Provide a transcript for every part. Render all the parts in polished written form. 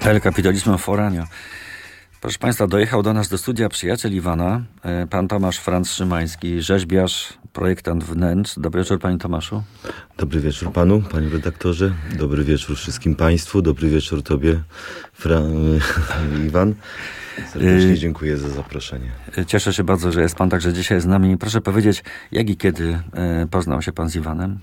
El Capitalismo Foranio. Proszę Państwa, dojechał do nas do studia przyjaciel Iwana, pan Tomasz Franc-Szymański, rzeźbiarz, projektant wnętrz. Dobry wieczór, panie Tomaszu. Dobry wieczór panu, panie redaktorze. Dobry wieczór wszystkim państwu. Dobry wieczór tobie, Iwan. Serdecznie dziękuję za zaproszenie. Cieszę się bardzo, że jest pan także dzisiaj z nami. Proszę powiedzieć, jak i kiedy poznał się pan z Iwanem?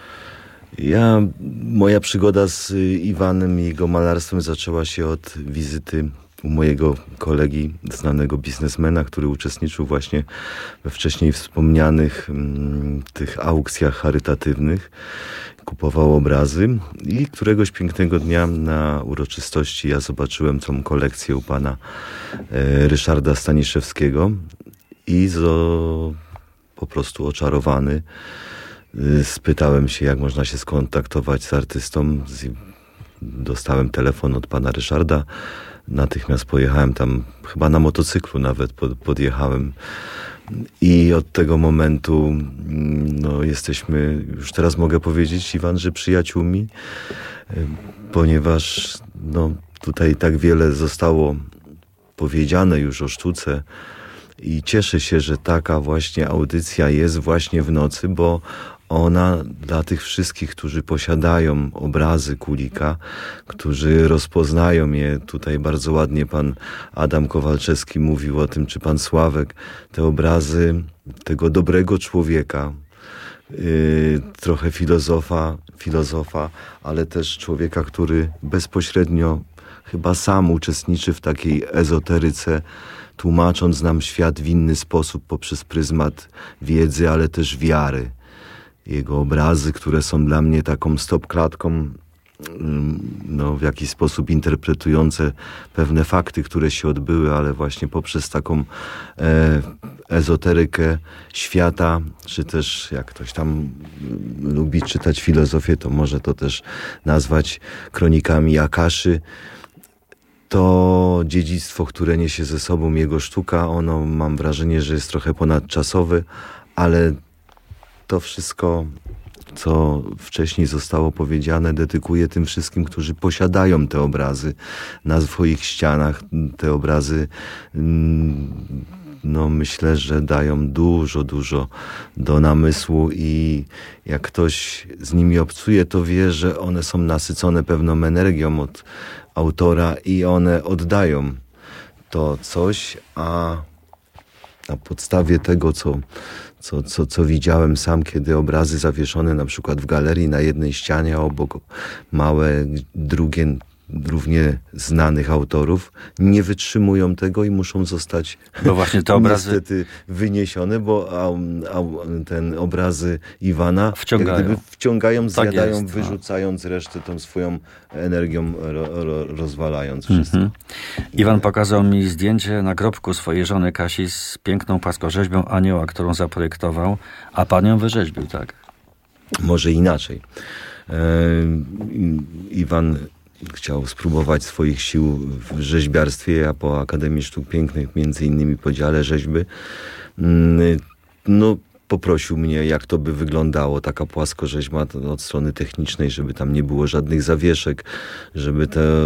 Moja przygoda z Iwanem i jego malarstwem zaczęła się od wizyty u mojego kolegi, znanego biznesmena, który uczestniczył właśnie we wcześniej wspomnianych tych aukcjach charytatywnych. Kupował obrazy i któregoś pięknego dnia na uroczystości ja zobaczyłem tą kolekcję u pana Ryszarda Staniszewskiego i po prostu oczarowany spytałem się, jak można się skontaktować z artystą. Dostałem telefon od pana Ryszarda. Natychmiast pojechałem tam, chyba na motocyklu nawet podjechałem. I od tego momentu jesteśmy, już teraz mogę powiedzieć, Iwan, że przyjaciółmi, ponieważ tutaj tak wiele zostało powiedziane już o sztuce i cieszę się, że taka właśnie audycja jest właśnie w nocy, bo ona dla tych wszystkich, którzy posiadają obrazy Kulika, którzy rozpoznają je, tutaj bardzo ładnie pan Adam Kowalczewski mówił o tym, czy pan Sławek, te obrazy tego dobrego człowieka, trochę filozofa, ale też człowieka, który bezpośrednio chyba sam uczestniczy w takiej ezoteryce, tłumacząc nam świat w inny sposób poprzez pryzmat wiedzy, ale też wiary. Jego obrazy, które są dla mnie taką stopklatką, w jakiś sposób interpretujące pewne fakty, które się odbyły, ale właśnie poprzez taką ezoterykę świata, czy też jak ktoś tam lubi czytać filozofię, to może to też nazwać kronikami Akaszy. To dziedzictwo, które niesie ze sobą jego sztuka, ono mam wrażenie, że jest trochę ponadczasowe, ale to wszystko, co wcześniej zostało powiedziane, dedykuję tym wszystkim, którzy posiadają te obrazy na swoich ścianach. Te obrazy, myślę, że dają dużo do namysłu i jak ktoś z nimi obcuje, to wie, że one są nasycone pewną energią od autora i one oddają to coś, a na podstawie tego, co widziałem sam, kiedy obrazy zawieszone na przykład w galerii na jednej ścianie, a obok małe drugie równie znanych autorów, nie wytrzymują tego i muszą zostać właśnie te obrazy niestety wyniesione, bo ten obrazy Iwana wciągają, zjadają, wyrzucając resztę tą swoją energią, rozwalając wszystko. Iwan pokazał mi zdjęcie nagrobku swojej żony Kasi z piękną płaskorzeźbą anioła, którą zaprojektował, a pan ją wyrzeźbił, tak? Może inaczej. Iwan chciał spróbować swoich sił w rzeźbiarstwie. Ja po Akademii Sztuk Pięknych, między innymi po dziale rzeźby, poprosił mnie, jak to by wyglądało, taka płaskorzeźba od strony technicznej, żeby tam nie było żadnych zawieszek, żeby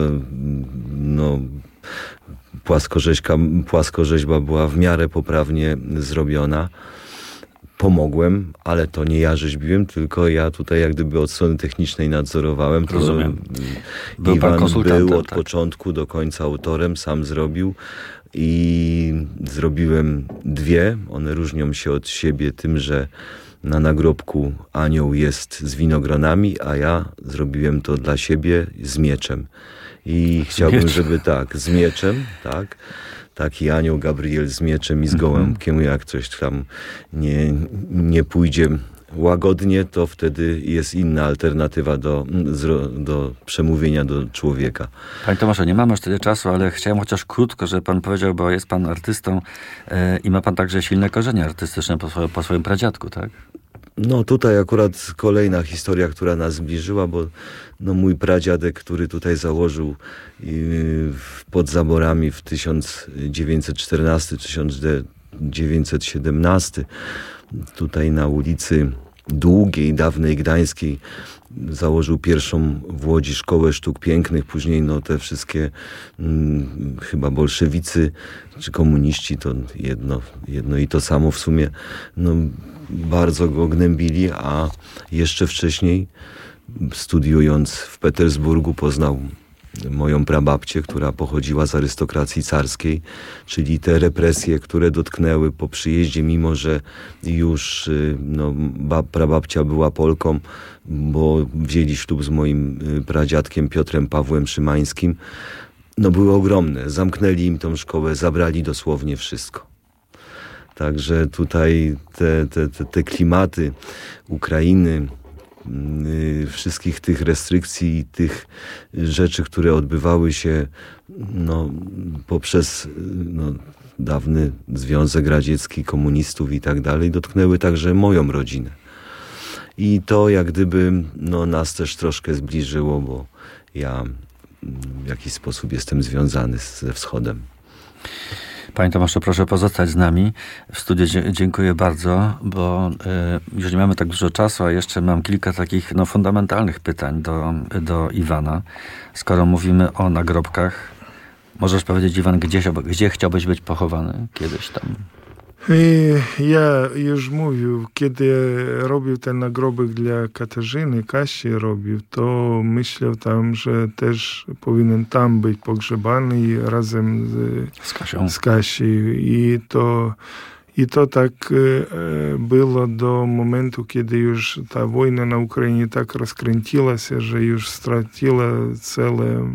płaskorzeźba była w miarę poprawnie zrobiona. Pomogłem, ale to nie ja rzeźbiłem, tylko ja tutaj jak gdyby od strony technicznej nadzorowałem. Rozumiem. Iwan był od początku do końca autorem, sam zrobił i zrobiłem dwie. One różnią się od siebie tym, że na nagrobku anioł jest z winogronami, a ja zrobiłem to dla siebie z mieczem. I chciałbym, żeby z mieczem, tak. Taki anioł Gabriel z mieczem i z gołębkiem, jak coś tam nie pójdzie łagodnie, to wtedy jest inna alternatywa do przemówienia do człowieka. Panie Tomaszu, nie mamy już tyle czasu, ale chciałem chociaż krótko, żeby pan powiedział, bo jest pan artystą i ma pan także silne korzenie artystyczne po swoim pradziadku, tak? Tutaj akurat kolejna historia, która nas zbliżyła, bo mój pradziadek, który tutaj założył pod Zaborami w 1914-1917, tutaj na ulicy długiej, dawnej gdańskiej. Założył pierwszą w Łodzi szkołę sztuk pięknych, później te wszystkie chyba bolszewicy czy komuniści, to jedno i to samo w sumie, bardzo go gnębili, a jeszcze wcześniej, studiując w Petersburgu, poznał moją prababcię, która pochodziła z arystokracji carskiej, czyli te represje, które dotknęły po przyjeździe, mimo że już prababcia była Polką, bo wzięli ślub z moim pradziadkiem Piotrem Pawłem Szymańskim, były ogromne. Zamknęli im tą szkołę, zabrali dosłownie wszystko. Także tutaj te klimaty Ukrainy, wszystkich tych restrykcji i tych rzeczy, które odbywały się poprzez dawny Związek Radziecki, komunistów i tak dalej, dotknęły także moją rodzinę. I to jak gdyby nas też troszkę zbliżyło, bo ja w jakiś sposób jestem związany ze Wschodem. Panie Tomaszu, proszę pozostać z nami. W studiu dziękuję bardzo, bo już nie mamy tak dużo czasu, a jeszcze mam kilka takich fundamentalnych pytań do Iwana. Skoro mówimy o nagrobkach, możesz powiedzieć, Iwan, gdzie chciałbyś być pochowany kiedyś tam? Ja już mówił, kiedy robił ten nagrobek dla Katarzyny, Kasi robił, to myślał tam, że też powinien tam być pogrzebany razem z Kasią. I to tak było do momentu, kiedy już ta wojna na Ukrainie tak rozkręciła się, że już straciła całe...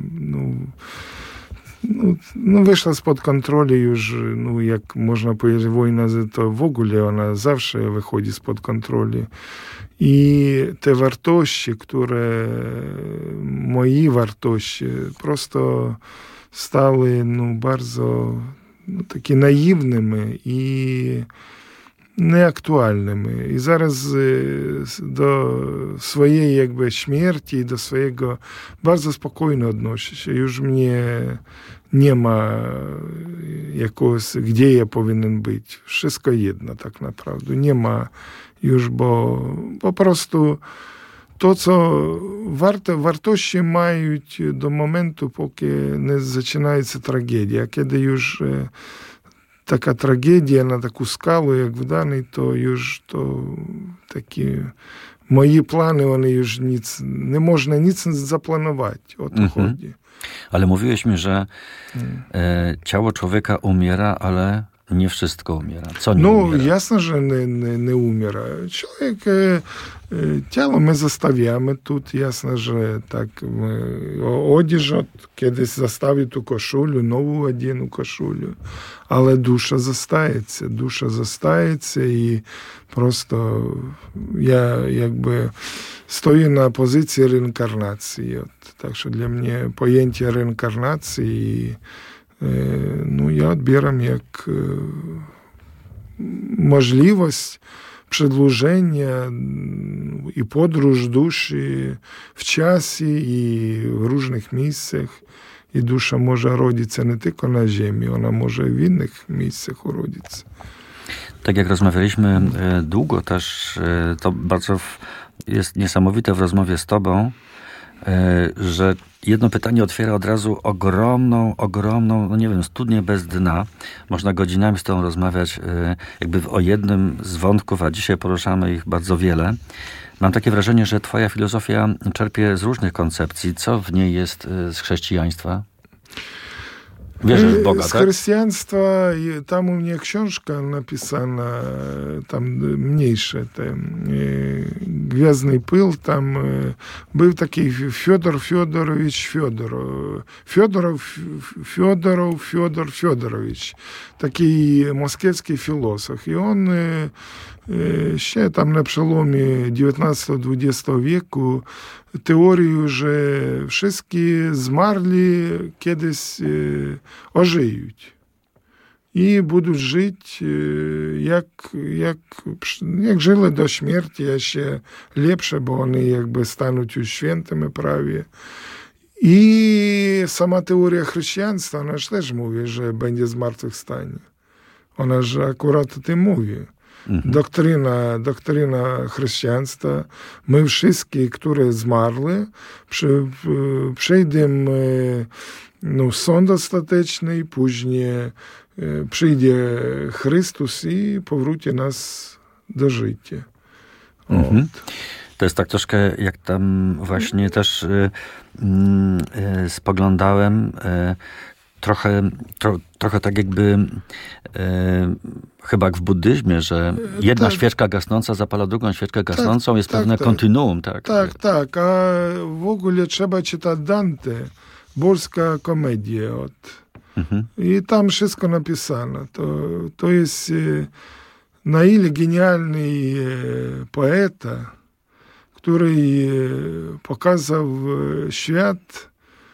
wyszła spod kontroli już, jak można powiedzieć, wojna to w ogóle ona zawsze wychodzi spod kontroli. I te wartości, które moje wartości prosto stały bardzo takie naiwnymi i nieaktualnymi. I zaraz do swojej jakby śmierci, do swojego bardzo spokojnie odnoszę się. Już mnie nie ma gdzie ja powinien być. Wszystko jedno tak naprawdę. Nie ma już, bo po prostu to, co wartości mają do momentu, póki nie zaczynaється tragedia. Kiedy już taka tragedia na taką skalę jak w danej, to już to takie moje plany, one już nie można nic zaplanować. O to chodzi. Ale mówiłeś mi, że ciało człowieka umiera, ale nie wszystko umiera. Co nie umiera? Jasne, że nie umiera. Człowiek, ciało my zostawiamy тут. Jasne, że tak odzież kiedyś zostawi tu koszulę, nową одену koszulę, ale dusza zostaje i prosto ja jakby stoję na pozycji reinkarnacji. Także dla mnie pojęcie reinkarnacji ja odbieram jak możliwość przedłużenia i podróż duszy w czasie i w różnych miejscach. I dusza może rodzić się nie tylko na ziemi, ona może w innych miejscach urodzić. Tak jak rozmawialiśmy długo też, to bardzo jest niesamowite w rozmowie z tobą, że jedno pytanie otwiera od razu ogromną, nie wiem, studnię bez dna. Można godzinami z tobą rozmawiać jakby o jednym z wątków, a dzisiaj poruszamy ich bardzo wiele. Mam takie wrażenie, że twoja filozofia czerpie z różnych koncepcji. Co w niej jest z chrześcijaństwa? Wierzysz w Boga, z tak? chrześcijaństwa, tam u mnie książka napisana, tam mniejsze, Gwiazdny pył, tam był taki Fiodor Fiodorowicz, taki moskiewski filozof. I on się tam na przełomie XIX-XX wieku teorię, że wszystkie zmarli kiedyś ożyją. I będą żyć jak żyli do śmierci, jeszcze lepsze, bo one jakby staną już świętymi prawie. I sama teoria chrześcijaństwa, ona też mówi, że będzie zmartwychwstanie. Ona że akurat o tym mówi. doktryna chrześcijaństwa. My wszystkie, które zmarły, przejdziemy sąd ostateczny, później przyjdzie Chrystus i powróci nas do życia. To jest tak troszkę, jak tam właśnie też spoglądałem, trochę tak jakby chyba jak w buddyzmie, że jedna świeczka gasnąca zapala drugą świeczkę gasnącą, jest pewne kontinuum. Tak. A w ogóle trzeba czytać Dante, Boska komedia. I tam wszystko napisano. To jest na ile genialny poeta, który pokazał świat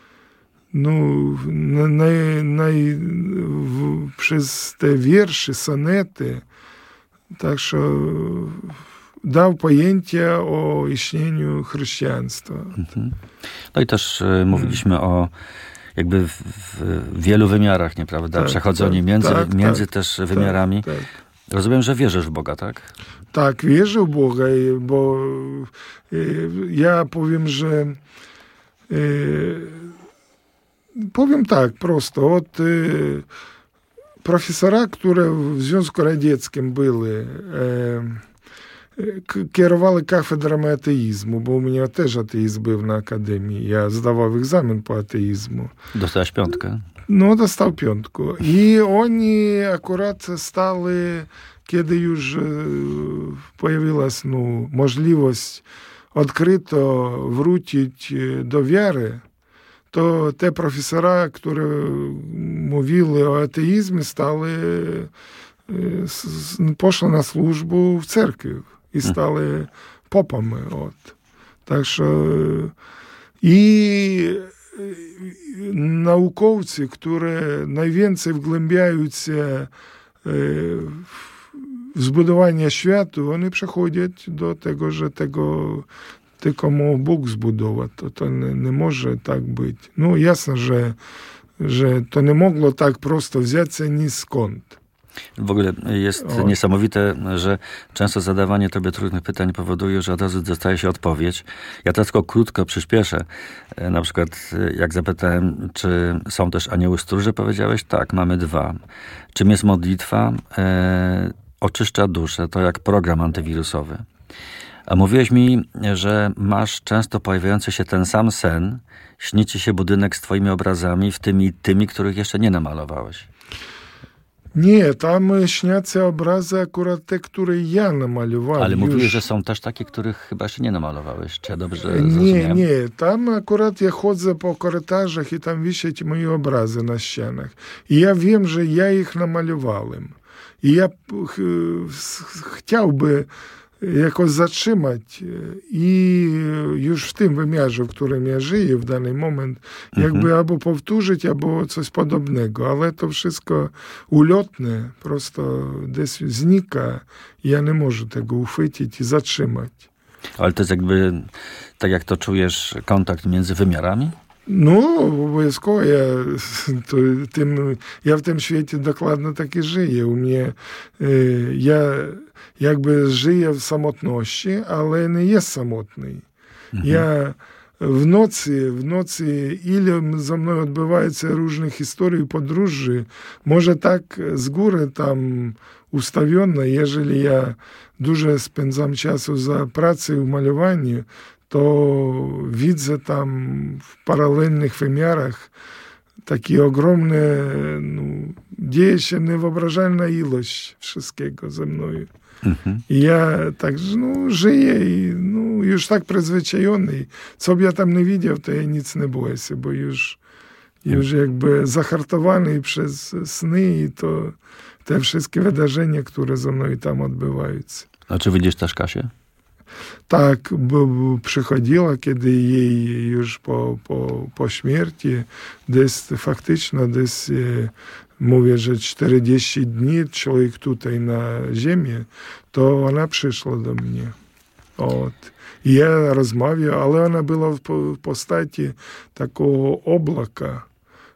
przez te wiersze, sonety. Tak że dał pojęcie o istnieniu chrześcijaństwa. No i też mówiliśmy o jakby w wielu wymiarach, nieprawda? Przechodzenie między też wymiarami. Rozumiem, że wierzysz w Boga, tak? Tak, wierzę w Boga, bo ja powiem, że powiem tak prosto, od profesora, które w Związku Radzieckim byli, kierowali kafedrami ateizmu, bo u mnie też ateizm był na akademii. Ja zdawał egzamin po ateizmu. Dostałeś 5? No, dostał 5. I oni akurat stali, kiedy już pojawiła się możliwość odkryto wrócić do wiary, to te profesora, które mówili o ateizmie, poszli na służbę w cerkiew i stali popami. Tak що i naukowcy, które najwięcej wgłębiające w zbudowanie świata, oni przechodzą do tego, że tego tylko mógł Bóg zbudować. To nie może tak być. No jasne, że to nie mogło tak prosto wziąć się ni skąd. W ogóle jest niesamowite, że często zadawanie tobie trudnych pytań powoduje, że od razu dostaje się odpowiedź. Ja tylko krótko przyspieszę. Na przykład jak zapytałem, czy są też anioły stróże, powiedziałeś, tak, mamy 2. Czym jest modlitwa? Oczyszcza duszę, to jak program antywirusowy. A mówiłeś mi, że masz często pojawiający się ten sam sen, śni ci się budynek z twoimi obrazami, w tymi, których jeszcze nie namalowałeś. Nie, tam śniace obrazy akurat te, które ja namalowałem. Ale mówiłeś, że są też takie, których chyba jeszcze nie namalowałeś. Czy ja dobrze zrozumiałem? Nie. Tam akurat ja chodzę po korytarzach i tam wisią moje obrazy na ścianach. I ja wiem, że ja ich namalowałem. I ja chciałby jakoś zatrzymać i już w tym wymiarze, w którym ja żyję w dany moment, jakby albo powtórzyć, albo coś podobnego. Ale to wszystko ulotne, prosto gdzieś znika. Ja nie mogę tego uchwycić i zatrzymać. Ale to jest jakby, tak jak to czujesz, kontakt między wymiarami? No, обов'язково. Ja w tym świecie dokładnie tak i żyję. U mnie, ja jakby żyję w samotności, ale nie jest samotny. Ja w nocy, ile ze mną odbywaється różnych historii, podróży, może tak z góry tam ustawione, jeżeli ja dużo spędzam czasu za pracą w malowaniu, to widzę tam w paralelnych wymiarach takie ogromne, dzieje się niewyobrażalna ilość wszystkiego ze mną. I ja tak żyję i już tak przyzwyczajony. Co by ja tam nie widział, to ja nic nie boję się, bo już jakby zahartowany przez sny i to te wszystkie wydarzenia, które ze mną tam odbywają. A czy widzisz też Kasię? Tak, bo przychodziła, kiedy jej już po śmierci, faktycznie mówię, że 40 dni człowiek tutaj na ziemi, to ona przyszła do mnie. I ja rozmawiał, ale ona była w postaci takiego oblaka,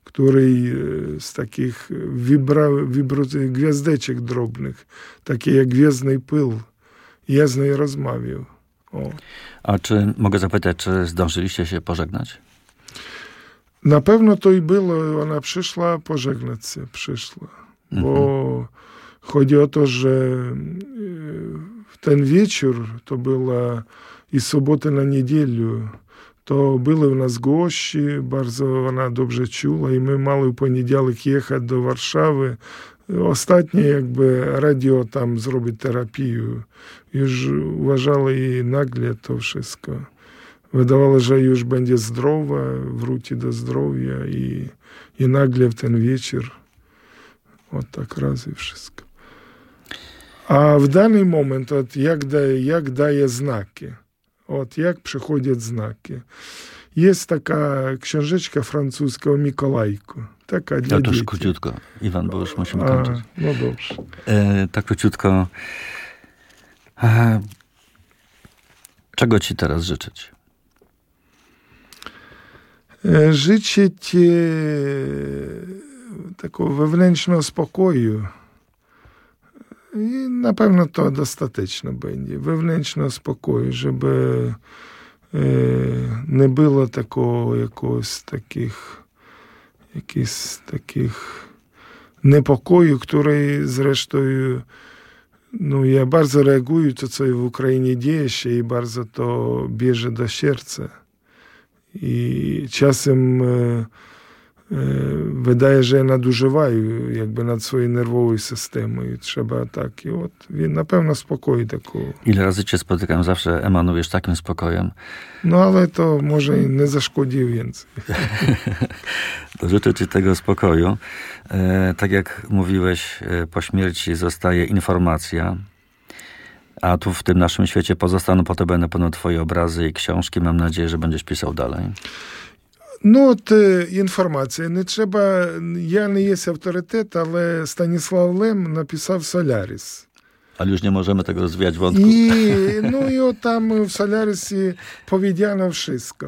który z takich gwiazdeczek drobnych, takie jak gwiezdny pył. Ja z niej rozmawiał. O. A czy mogę zapytać, czy zdążyliście się pożegnać? Na pewno to i było. Ona przyszła pożegnać się. Bo chodzi o to, że w ten wieczór, to była i sobota na niedzielę, to byli u nas gości, bardzo ona dobrze czuła i my mali w poniedziałek jechać do Warszawy. Ostatnie jakby radio tam zrobić terapię. Już uważali i nagle to wszystko. Wydawało, że już będzie zdrowa, wróci do zdrowia i nagle w ten wieczór tak raz i wszystko. A w dany moment jak daje znaki. Jak przychodzą znaki. Jest taka książeczka francuska o Mikołajku. Taka dla to już dzieci. króciutko. Iwan, bo już musimy kończyć. No dobrze. Tak króciutko. Czego ci teraz życzyć? Życzę ci takiego wewnętrznego spokoju. I na pewno to dostateczne będzie. Wewnętrznego spokoju, żeby nie było takiego jakichś takich niepokoju, który zresztą ja bardzo reaguję to, co w Ukrainie dzieje się i bardzo to bierze do serca. I czasem wydaje, że nadużywają jakby nad swoim nerwowym systemem i trzeba tak. I na pewno spokój takiego. Ile razy cię spotykam, zawsze emanujesz takim spokojem. No ale to może nie zaszkodzi więcej. To życzę ci tego spokoju. Tak jak mówiłeś, po śmierci zostaje informacja, a tu w tym naszym świecie pozostaną po tobie na pewno twoje obrazy i książki. Mam nadzieję, że będziesz pisał dalej. No, te informacje nie trzeba, ja nie jestem autorytet, ale Stanisław Lem napisał Solaris. Ale już nie możemy tego rozwijać wątku. I tam w Solarisie powiedziano wszystko.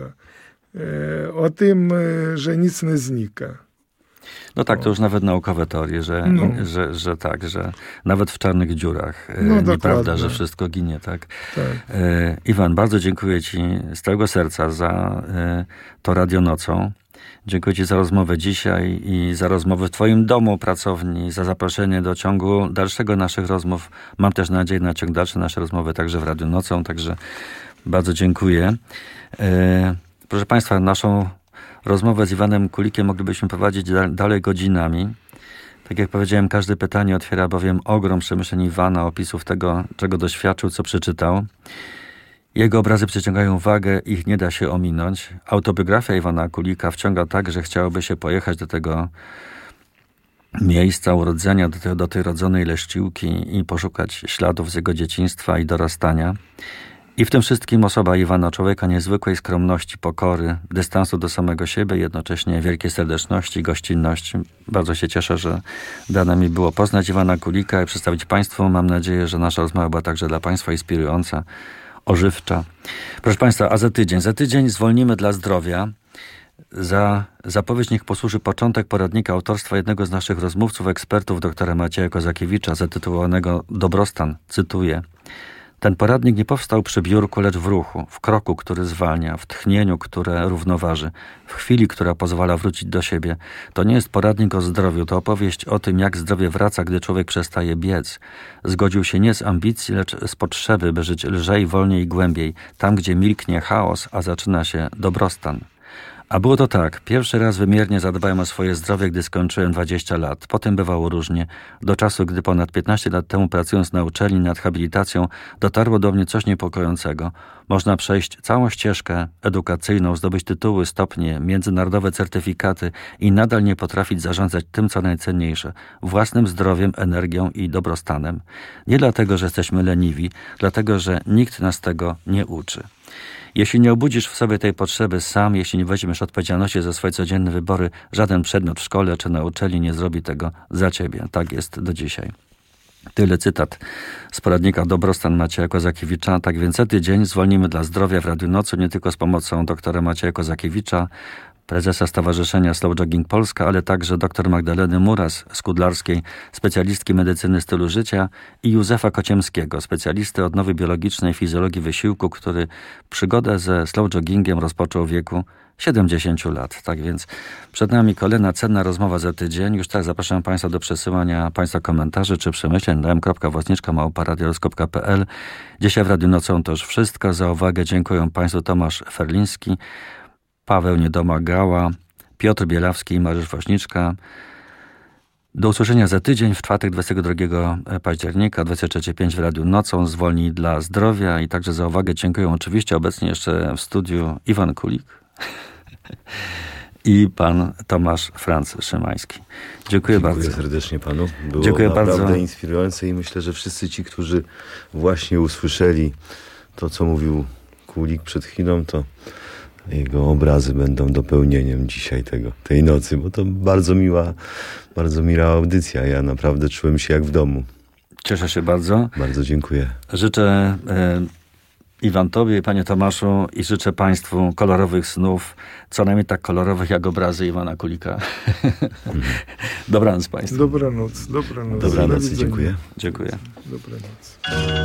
O tym, że nic nie znika. No tak, to już nawet naukowe teorie, że tak, że nawet w czarnych dziurach nieprawda, że wszystko ginie, tak? Tak. Iwan, bardzo dziękuję ci z całego serca za to Radio Nocą. Dziękuję ci za rozmowę dzisiaj i za rozmowę w twoim domu, pracowni, za zaproszenie do ciągu dalszego naszych rozmów. Mam też nadzieję na ciąg dalszy nasze rozmowy także w Radiu Nocą, także bardzo dziękuję. Proszę państwa, naszą rozmowę z Iwanem Kulikiem moglibyśmy prowadzić dalej godzinami. Tak jak powiedziałem, każde pytanie otwiera bowiem ogrom przemyśleń Iwana, opisów tego, czego doświadczył, co przeczytał. Jego obrazy przyciągają uwagę, ich nie da się ominąć. Autobiografia Iwana Kulika wciąga tak, że chciałoby się pojechać do tego miejsca urodzenia, do tej rodzonej Leściłki i poszukać śladów z jego dzieciństwa i dorastania. I w tym wszystkim osoba Iwana, człowieka niezwykłej skromności, pokory, dystansu do samego siebie, jednocześnie wielkiej serdeczności, gościnności. Bardzo się cieszę, że dane mi było poznać Iwana Kulika i przedstawić Państwu. Mam nadzieję, że nasza rozmowa była także dla Państwa inspirująca, ożywcza. Proszę Państwa, a za tydzień zwolnimy dla zdrowia. Za zapowiedź niech posłuży początek poradnika autorstwa jednego z naszych rozmówców, ekspertów, doktora Macieja Kozakiewicza, zatytułowanego Dobrostan. Cytuję. Ten poradnik nie powstał przy biurku, lecz w ruchu, w kroku, który zwalnia, w tchnieniu, które równoważy, w chwili, która pozwala wrócić do siebie. To nie jest poradnik o zdrowiu, to opowieść o tym, jak zdrowie wraca, gdy człowiek przestaje biec. Zgodził się nie z ambicji, lecz z potrzeby, by żyć lżej, wolniej i głębiej, tam, gdzie milknie chaos, a zaczyna się dobrostan. A było to tak. Pierwszy raz wymiernie zadbałem o swoje zdrowie, gdy skończyłem 20 lat. Potem bywało różnie. Do czasu, gdy ponad 15 lat temu pracując na uczelni nad habilitacją, dotarło do mnie coś niepokojącego. Można przejść całą ścieżkę edukacyjną, zdobyć tytuły, stopnie, międzynarodowe certyfikaty i nadal nie potrafić zarządzać tym, co najcenniejsze, własnym zdrowiem, energią i dobrostanem. Nie dlatego, że jesteśmy leniwi, dlatego, że nikt nas tego nie uczy. Jeśli nie obudzisz w sobie tej potrzeby sam, jeśli nie weźmiesz odpowiedzialności za swoje codzienne wybory, żaden przedmiot w szkole czy na uczelni nie zrobi tego za ciebie. Tak jest do dzisiaj. Tyle cytat z poradnika Dobrostan Macieja Kozakiewicza. Tak więc za tydzień zwolnimy dla zdrowia w Radiu Nocy, nie tylko z pomocą doktora Macieja Kozakiewicza. prezesa Stowarzyszenia Slow Jogging Polska, ale także dr Magdaleny Muras z Kudlarskiej, specjalistki medycyny stylu życia, i Józefa Kociemskiego, specjalisty odnowy biologicznej, fizjologii wysiłku, który przygodę ze slow joggingiem rozpoczął w wieku 70 lat. Tak więc przed nami kolejna cenna rozmowa za tydzień. Już teraz zapraszam Państwa do przesyłania Państwa komentarzy czy przemyśleń na m.woźniczka@radiolsk.pl. Dzisiaj w Radiu Nocą to już wszystko. Za uwagę dziękuję Państwu Tomasz Ferliński, Paweł Niedomagała, Piotr Bielawski i Mariusz Woźniczka. Do usłyszenia za tydzień, w czwartek 22 października, 23:05 w Radiu Nocą, Zwolnij dla zdrowia. I także za uwagę dziękuję oczywiście obecnie jeszcze w studiu Iwan Kulik i pan Tomasz Franz Szymański. Dziękuję bardzo. Dziękuję serdecznie panu. Było Dziękuję naprawdę bardzo. inspirujące i myślę, że wszyscy ci, którzy właśnie usłyszeli to, co mówił Kulik przed chwilą, to jego obrazy będą dopełnieniem dzisiaj tej nocy, bo to bardzo miła audycja. Ja naprawdę czułem się jak w domu. Cieszę się bardzo. Bardzo dziękuję. Życzę Iwan tobie i panie Tomaszu i życzę państwu kolorowych snów, co najmniej tak kolorowych jak obrazy Iwana Kulika. Dobranoc państwu. Dobranoc. Dobranoc, dziękuję. Dziękuję. Dobranoc.